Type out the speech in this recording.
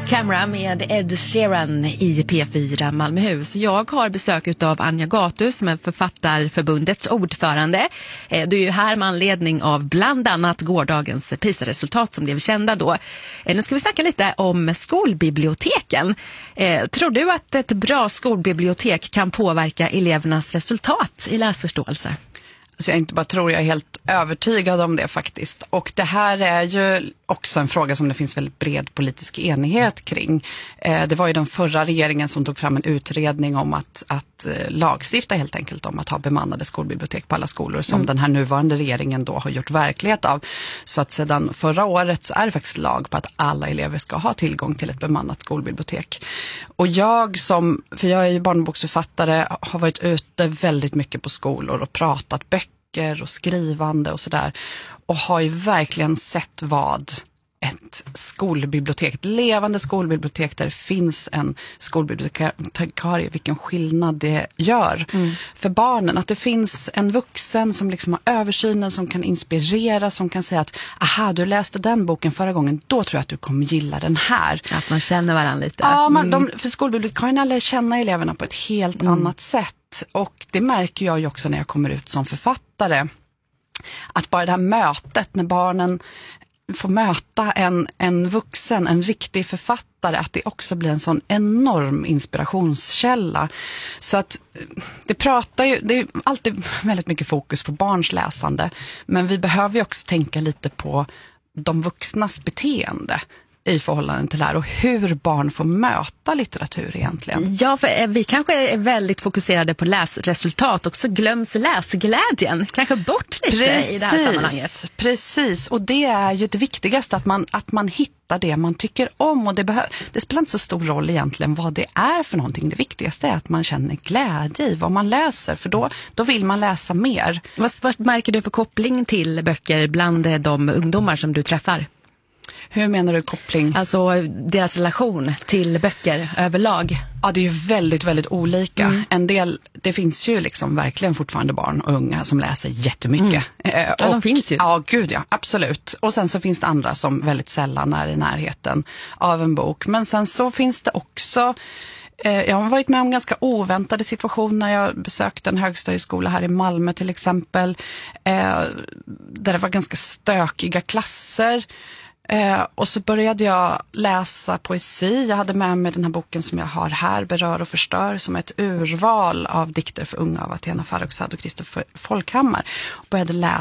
Camera med Ed Sheeran i P4 Malmöhus. Jag har besök av Anja Gatu som är Författarförbundets ordförande. Du är ju här med anledning av bland annat gårdagens PISA-resultat som blev kända då. Nu ska vi snacka lite om skolbiblioteken. Tror du att ett bra skolbibliotek kan påverka elevernas resultat i läsförståelse? Så jag inte bara tror, jag är helt övertygad om det faktiskt. Och det här är ju också en fråga som det finns väldigt bred politisk enighet kring. Det var ju den förra regeringen som tog fram en utredning om att lagstifta helt enkelt om att ha bemannade skolbibliotek på alla skolor som den här nuvarande regeringen då har gjort verklighet av. Så att sedan förra året så är det faktiskt lag på att alla elever ska ha tillgång till ett bemannat skolbibliotek. Och för jag är ju barnboksförfattare, har varit ute väldigt mycket på skolor och pratat böcker och skrivande och sådär. Och har ju verkligen sett vad ett skolbibliotek, ett levande skolbibliotek där det finns en skolbibliotekarie, vilken skillnad det gör för barnen. Att det finns en vuxen som liksom har översynen, som kan inspirera, som kan säga att aha, du läste den boken förra gången, då tror jag att du kommer gilla den här. Att man känner varandra lite. Ja, för skolbibliotekarierna lär känna eleverna på ett helt annat sätt. Och det märker jag ju också när jag kommer ut som författare. Att bara det här mötet, när barnen får möta en vuxen, en riktig författare, att det också blir en sån enorm inspirationskälla. Så att det är alltid väldigt mycket fokus på barns läsande, men vi behöver ju också tänka lite på de vuxnas beteende i förhållande till det här och hur barn får möta litteratur egentligen. Ja, för vi kanske är väldigt fokuserade på läsresultat och så glöms läsglädjen kanske bort lite i det här sammanhanget. Precis, och det är ju det viktigaste, att man hittar det man tycker om, och det spelar inte så stor roll egentligen vad det är för någonting. Det viktigaste är att man känner glädje i vad man läser, för då vill man läsa mer. Vad märker du för koppling till böcker bland de ungdomar som du träffar? Hur menar du koppling? Alltså deras relation till böcker överlag. Ja, det är ju väldigt, väldigt olika. En del, det finns ju liksom verkligen fortfarande barn och unga som läser jättemycket. Ja, de finns ju. Ja, gud ja, absolut. Och sen så finns det andra som väldigt sällan är i närheten av en bok. Men sen så finns det också... Jag har varit med om ganska oväntade situationer. Jag besökte en högstadieskola här i Malmö till exempel. Där det var ganska stökiga klasser. Och så började jag läsa poesi. Jag hade med mig den här boken som jag har här, Berör och förstör, som är ett urval av dikter för unga av Athena Farrokhzad och Kristoffer Folkhammar. Och började läsa